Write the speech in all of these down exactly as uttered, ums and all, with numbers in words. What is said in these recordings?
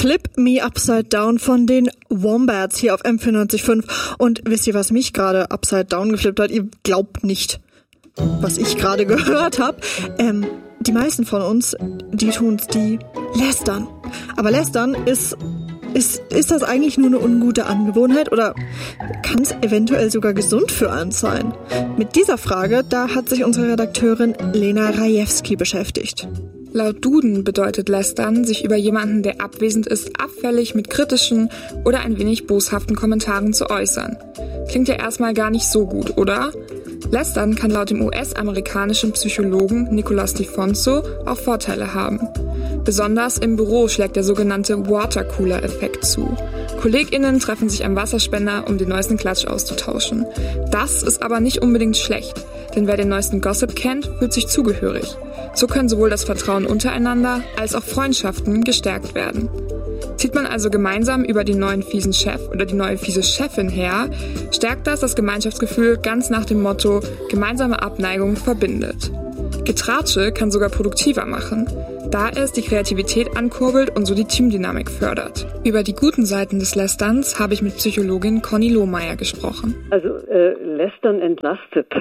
Flip Me Upside Down von den Wombats hier auf M vierundneunzig Komma fünf. Und wisst ihr, was mich gerade upside down geflippt hat? Ihr glaubt nicht, was ich gerade gehört habe. Ähm, die meisten von uns, die tun's, die lästern. Aber lästern ist, ist, ist das eigentlich nur eine ungute Angewohnheit oder kann es eventuell sogar gesund für uns sein? Mit dieser Frage, da hat sich unsere Redakteurin Lena Rajewski beschäftigt. Laut Duden bedeutet Lästern, sich über jemanden, der abwesend ist, abfällig mit kritischen oder ein wenig boshaften Kommentaren zu äußern. Klingt ja erstmal gar nicht so gut, oder? Lästern kann laut dem U S-amerikanischen Psychologen Nicholas DiFonso auch Vorteile haben. Besonders im Büro schlägt der sogenannte Watercooler-Effekt zu. KollegInnen treffen sich am Wasserspender, um den neuesten Klatsch auszutauschen. Das ist aber nicht unbedingt schlecht, denn wer den neuesten Gossip kennt, fühlt sich zugehörig. So können sowohl das Vertrauen untereinander als auch Freundschaften gestärkt werden. Zieht man also gemeinsam über den neuen fiesen Chef oder die neue fiese Chefin her, stärkt das das Gemeinschaftsgefühl ganz nach dem Motto, gemeinsame Abneigung verbindet. Getratsche kann sogar produktiver machen, da es die Kreativität ankurbelt und so die Teamdynamik fördert. Über die guten Seiten des Lästerns habe ich mit Psychologin Conny Lohmeier gesprochen. Also äh, Lästern entlastet.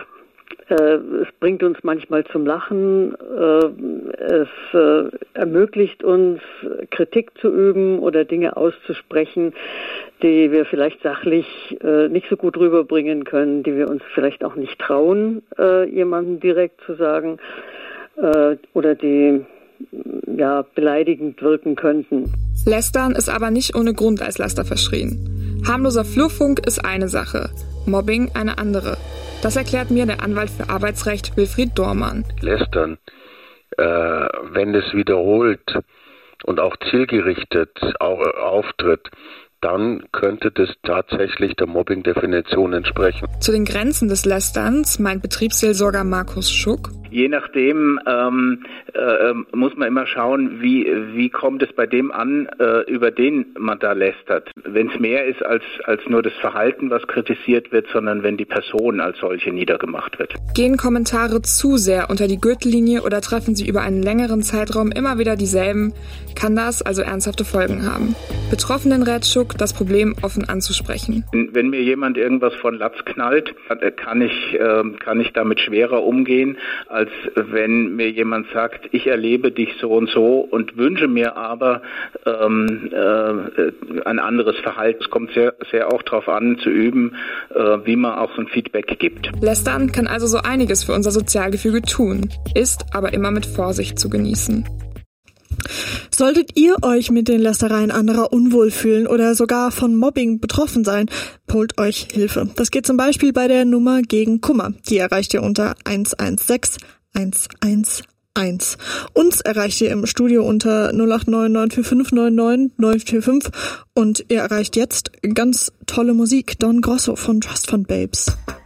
Es bringt uns manchmal zum Lachen, es ermöglicht uns, Kritik zu üben oder Dinge auszusprechen, die wir vielleicht sachlich nicht so gut rüberbringen können, die wir uns vielleicht auch nicht trauen, jemandem direkt zu sagen oder die ja, beleidigend wirken könnten. Lästern ist aber nicht ohne Grund als Laster verschrien. Harmloser Flurfunk ist eine Sache, Mobbing eine andere. Das erklärt mir der Anwalt für Arbeitsrecht Wilfried Dormann. Lästern, äh, wenn es wiederholt und auch zielgerichtet auch, äh, auftritt, dann könnte das tatsächlich der Mobbing-Definition entsprechen. Zu den Grenzen des Lästerns meint Betriebsseelsorger Markus Schuck. Je nachdem ähm, äh, muss man immer schauen, wie wie kommt es bei dem an, äh, über den man da lästert. Wenn es mehr ist als als nur das Verhalten, was kritisiert wird, sondern wenn die Person als solche niedergemacht wird. Gehen Kommentare zu sehr unter die Gürtellinie oder treffen sie über einen längeren Zeitraum immer wieder dieselben, kann das also ernsthafte Folgen haben. Betroffenen rät Schuck, das Problem offen anzusprechen. Wenn mir jemand irgendwas von Latz knallt, kann ich äh, kann ich damit schwerer umgehen, als wenn mir jemand sagt, ich erlebe dich so und so und wünsche mir aber ähm, äh, ein anderes Verhalten. Es kommt sehr, sehr auch darauf an, zu üben, äh, wie man auch so ein Feedback gibt. Lästern kann also so einiges für unser Sozialgefüge tun, ist aber immer mit Vorsicht zu genießen. Solltet ihr euch mit den Lästereien anderer unwohl fühlen oder sogar von Mobbing betroffen sein, holt euch Hilfe. Das geht zum Beispiel bei der Nummer gegen Kummer. Die erreicht ihr unter eins eins sechs eins eins eins. Uns erreicht ihr im Studio unter null acht neun neun vier fünf neun neun neun vier fünf und ihr erreicht jetzt ganz tolle Musik. Don Grosso von Trust Fund Babes.